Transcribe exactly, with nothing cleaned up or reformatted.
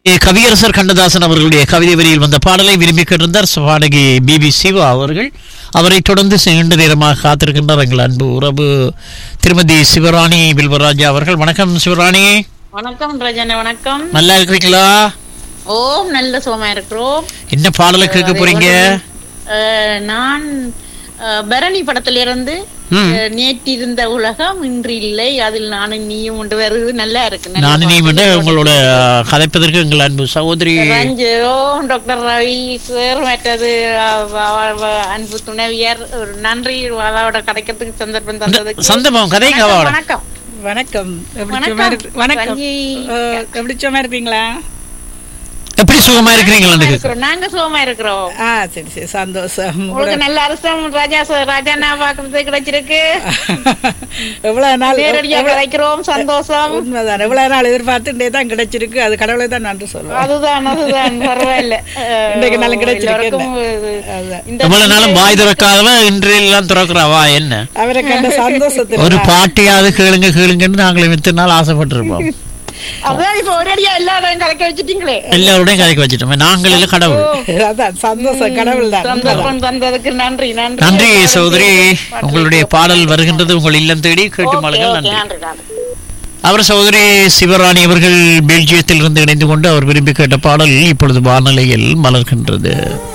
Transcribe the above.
கவியரசர் கண்ணதாசன் அவர்களுடைய கவிதை வரியில் வந்த பாடலை விரும்பி கேட்டிருந்தார் பாடகி பிபி சிவா அவர்கள். அவரை தொடர்ந்து நீண்ட நேரமாக காத்திருக்கின்றார் எங்கள் அன்பு உறவு திருமதி சிவராணி வில்வராஜா அவர்கள். வணக்கம் சிவராணி. வணக்கம் ரஜன. வணக்கம். நல்லா இருக்கிறீங்களா? ஓம் நல்ல சுகமா இருக்கிறோம். என்ன பாடலை கேட்க போறீங்க? நான் பரணி படத்திலிருந்து நேற்றிருந்த உலகம் இன்று இல்லை, அதில் நானும் நீயும் ஒன்று வருது. நல்லா இருக்கு. நானும் நீ உங்களோட கதைப்பதற்கு எங்கள் அன்பு சகோதரி டாக்டர் ரவி சார் மற்றது அன்பு துணைவியர் நன்றி அவளோட கதைக்கிறதுக்கு சந்தர்ப்பம் தந்ததுக்கு. சந்தர்ப்பம் கதைங்க. வணக்கம். வணக்கம். வணக்கம். எப்படி சும்மா இருக்கீங்களா? எப்படி சுகமா இருக்கிறீங்களா? நாங்க சுகமா இருக்கிறோம். ஆ சரி சரி சந்தோஷம். உங்களுக்கு நல்ல அரசம் ராஜா ராஜாண்ணா பாக்குறது கிடைச்சிருக்கு. எவ்வளவு நாள் நேரடியா கிடைக்கிறோம். சந்தோஷம். உண்மைதான். எவ்வளவு நாள் எதிர்பார்த்துட்டே தான் கிடைச்சிருக்கு. அது கடவுளை தான் நன்றி சொல்லுவோம். அதுதான் அதுதான் பரவாயில்ல. இன்றைக்கு நாளும் கிடைச்சிருக்கு. எவ்வளவு நாளும் வாய் திறக்காதவ இன்று எல்லாம் திறக்கிறவா என்ன? அவரை கண்ட சந்தோஷத்தில் ஒரு பாட்டியாவது கேளுங்க கேளுங்கன்னு நாங்களும் இத்தனை நாள் ஆசைப்பட்டிருப்போம். அதான் இப்ப ஒரேடியா எல்லாரையும் கலைக்க வச்சுட்டீங்களே. எல்லாரோடையும் கலைக்க வச்சுட்டோம். நாங்கள் இல்ல கடவுள். அதான் சந்தோஷம். கடவுள் தான். சந்தர்ப்பம் தந்ததுக்கு நன்றி. நன்றி நன்றி சகோதரி. உங்களுடைய பாடல் வருகின்றது உங்கள் இல்லம் தேடி. கேட்டு மாளுங்கள். நன்றி. அவர் சகோதரி சிவராணி அவர்கள் பெல்ஜியத்தில் இருந்து இணைந்து கொண்டு அவர் விரும்பி கேட்ட பாடல் இப்பொழுது வானொலியில் மலர்கின்றது.